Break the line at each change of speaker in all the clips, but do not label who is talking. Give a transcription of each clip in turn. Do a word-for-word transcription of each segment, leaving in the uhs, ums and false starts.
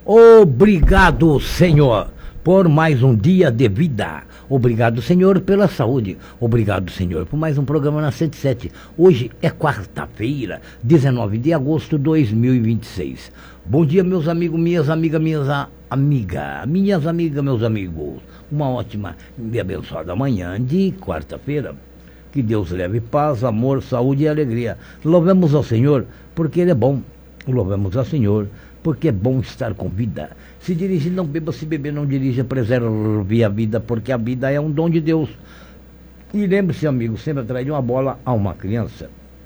Obrigado, Senhor, por mais um dia de vida. Obrigado, Senhor, pela saúde. Obrigado, Senhor, por mais um programa na cento e sete. Hoje é quarta-feira, dezenove de agosto de dois mil e vinte e seis. Bom dia, meus amigos, minhas amigas, minhas amigas, minhas amigas, meus amigos. Uma ótima e abençoada manhã de quarta-feira. Que Deus leve paz, amor, saúde e alegria. Louvemos ao Senhor, porque Ele é bom. Louvemos ao Senhor, porque é bom estar com vida. Se dirigir, não beba, se beber, não dirija, preserve a vida, porque a vida é um dom de Deus. E lembre-se, amigo, sempre atrás de uma bola a uma criança.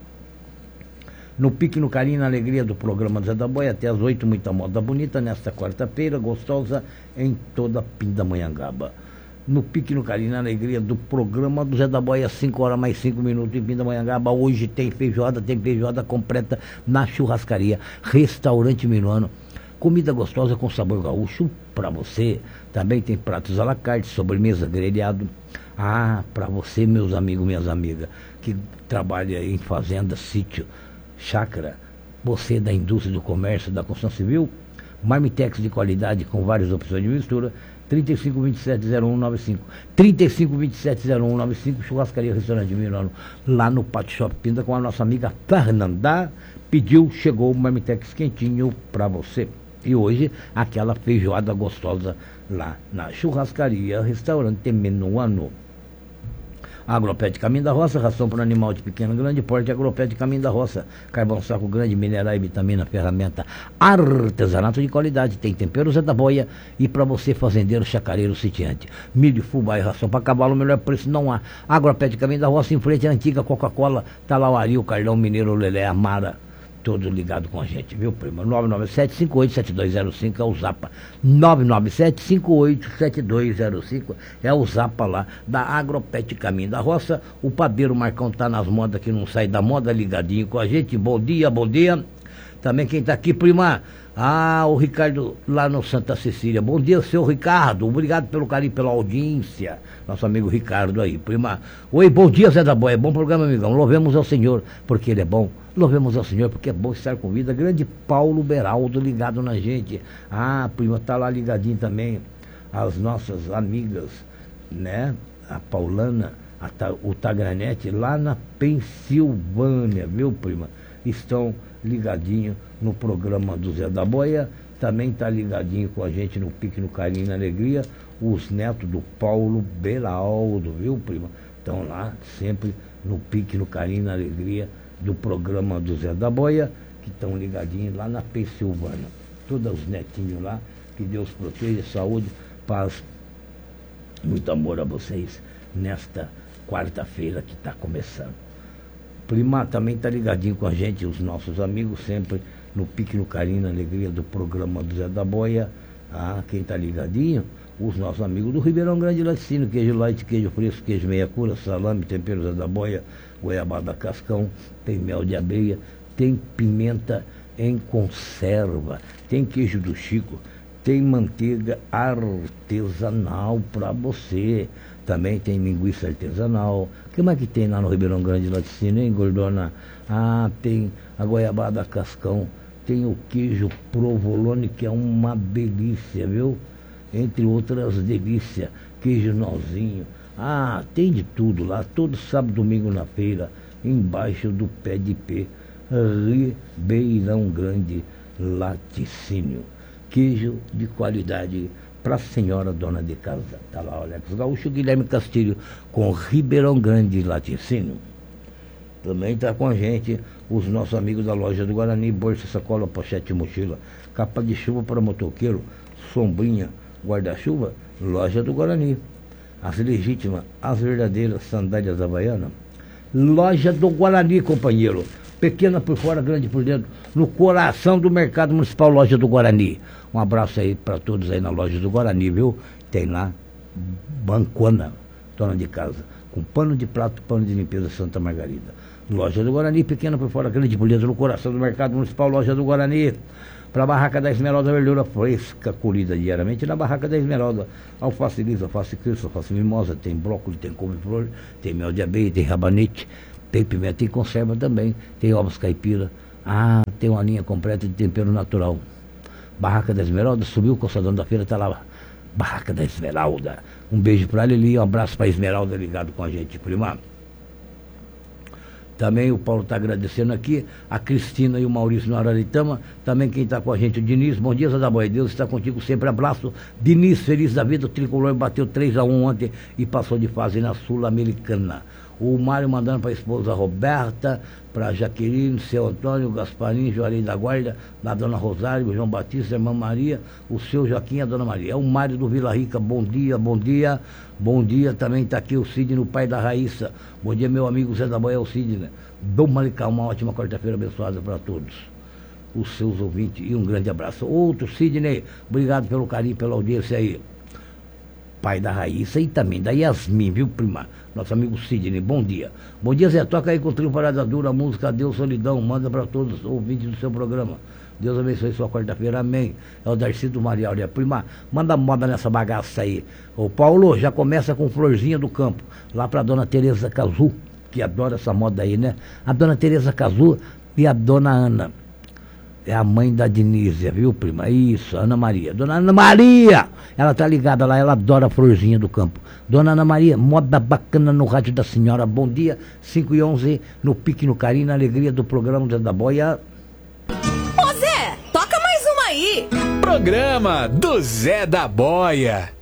No pique, no carinho, na alegria do programa do Zé da Boia, até às oito, muita moda bonita, nesta quarta-feira, gostosa, em toda Pindamonhangaba. No pique, no carinho, na alegria do programa do Zé da Boia, cinco horas mais cinco minutos em Pindamonhangaba. Hoje tem feijoada, tem feijoada completa na churrascaria, restaurante Minuano. Comida gostosa com sabor gaúcho para você. Também tem pratos à la carte, sobremesa, grelhado. Ah, para você, meus amigos, minhas amigas, que trabalha em fazenda, sítio, chácara, você da indústria do comércio, da construção civil, marmitex de qualidade com várias opções de mistura. trinta e cinco, vinte e sete, zero um nove cinco. trinta e cinco, vinte e sete, zero um nove cinco, churrascaria, restaurante Milano, lá no Pátio Shop Pinda, com a nossa amiga Fernanda. Pediu, chegou o marmitex quentinho para você. E hoje, aquela feijoada gostosa lá na churrascaria, restaurante Minuano. Agropet Caminho da Roça, ração para animal de pequeno e grande porte. Agropet Caminho da Roça, carvão saco grande, mineral e vitamina, ferramenta, artesanato de qualidade. Tem tempero Zé da Boia e para você, fazendeiro, chacareiro, sitiante. Milho, fubá e ração para cavalo, o melhor preço não há. Agropet Caminho da Roça, em frente à antiga Coca-Cola, tá lá o Ari, o Carlão, Mineiro, o Lelé, a Mara. Todos ligados com a gente, viu, prima? nove nove sete, cinco oito sete dois zero cinco é o Zapa. nove nove sete, cinco oito sete dois zero cinco é o Zapa lá da Agropet Caminho da Roça. O padeiro Marcão tá nas modas que não sai da moda, ligadinho com a gente. Bom dia, bom dia. Também quem tá aqui, prima? Ah, o Ricardo lá no Santa Cecília. Bom dia, seu Ricardo. Obrigado pelo carinho, pela audiência. Nosso amigo Ricardo aí, prima. Oi, bom dia, Zé da Boia. É bom programa, amigão. Louvemos ao Senhor, porque Ele é bom. Louvemos ao Senhor, porque é bom estar com vida. Grande Paulo Beraldo ligado na gente. Ah, prima, tá lá ligadinho também. As nossas amigas, né? A Paulana, a Ta, o Tagranete, lá na Pensilvânia, viu, prima? Estão ligadinho no programa do Zé da Boia. Também tá ligadinho com a gente no Pique, no Carinho e na Alegria. Os netos do Paulo Beraldo, viu, prima? Estão lá sempre no Pique, no Carinho e na Alegria do programa do Zé da Boia, que estão ligadinhos lá na Pensilvânia. Todos os netinhos lá, que Deus proteja, saúde, paz, muito amor a vocês nesta quarta-feira que está começando. Prima também está ligadinho com a gente, os nossos amigos, sempre no Pique, no Carinho, na Alegria do programa do Zé da Boia. Ah, quem está ligadinho? Os nossos amigos do Ribeirão Grande Laticínio, queijo light, queijo fresco, queijo meia cura, salame, tempero Zé da Boia, goiabada cascão, tem mel de abelha, tem pimenta em conserva, tem queijo do Chico, tem manteiga artesanal para você, também tem linguiça artesanal. O que mais que tem lá no Ribeirão Grande Laticínio, hein, gordona? Ah, tem a goiabada cascão, tem o queijo provolone, que é uma delícia, viu? Entre outras delícias, queijo nozinho. Ah, tem de tudo lá, todo sábado, domingo na feira, embaixo do pé de pé, Ribeirão Grande Laticínio. Queijo de qualidade para a senhora dona de casa. Tá lá o Alex Gaúcho, Guilherme Castilho, com Ribeirão Grande Laticínio. Também está com a gente os nossos amigos da loja do Guarani, bolsa, sacola, pochete e mochila, capa de chuva para motoqueiro, sombrinha, guarda-chuva, loja do Guarani. As legítimas, as verdadeiras sandálias havaianas, loja do Guarani, companheiro. Pequena por fora, grande por dentro, no coração do mercado municipal, loja do Guarani. Um abraço aí para todos aí na loja do Guarani, viu? Tem lá bancona, dona de casa, com pano de prato, pano de limpeza Santa Margarida. Loja do Guarani, pequena por fora, grande por dentro, no coração do mercado municipal, loja do Guarani. Para a Barraca da Esmeralda, verdura fresca, colhida diariamente na Barraca da Esmeralda. Alface lisa, alface cristo, alface mimosa, tem brócolis, tem couve-flor, tem mel de abelha, tem rabanete, tem pimenta e conserva também, tem ovos caipira. Ah, tem uma linha completa de tempero natural. Barraca da Esmeralda, subiu o calçadão da feira, tá lá, Barraca da Esmeralda. Um beijo pra ele, um abraço pra Esmeralda ligado com a gente, prima. Também o Paulo está agradecendo aqui, a Cristina e o Maurício no Araritama, também quem está com a gente, o Diniz. Bom dia, Zé da Boia, Deus está contigo sempre, abraço. Diniz, feliz da vida, o Tricolor bateu três a um ontem e passou de fase na Sul-Americana. O Mário mandando para a esposa Roberta, para Jaqueline, seu Antônio, Gasparinho, Juarez da Guarda, da Dona Rosário, João Batista, a irmã Maria, o seu Joaquim e a Dona Maria. É o Mário do Vila Rica, bom dia, bom dia, bom dia. Também está aqui o Sidney, o pai da Raíssa. Bom dia, meu amigo Zé da Boia, é o Sidney. Dom Malicá, uma ótima quarta-feira abençoada para todos os seus ouvintes e um grande abraço. Outro Sidney, obrigado pelo carinho, pela audiência aí. Pai da Raíssa e também da Yasmin, viu, prima? Nosso amigo Sidney, bom dia. Bom dia, Zé, toca aí com o trio Parada Dura, a música Deus Solidão, manda para todos os ouvintes do seu programa. Deus abençoe sua quarta-feira, amém. É o Darcy do Maria Aurea. Prima, manda moda nessa bagaça aí. Ô Paulo, já começa com Florzinha do Campo, lá pra Dona Tereza Cazu, que adora essa moda aí, né? A Dona Tereza Cazu e a Dona Ana. É a mãe da Dinísia, viu, prima? Isso, Ana Maria. Dona Ana Maria! Ela tá ligada lá, ela adora a Florzinha do Campo. Dona Ana Maria, moda bacana no rádio da senhora. Bom dia, cinco e onze, no Pique, no Carinho, na alegria do programa Zé da Boia.
Ô Zé, toca mais uma aí!
Programa do Zé da Boia.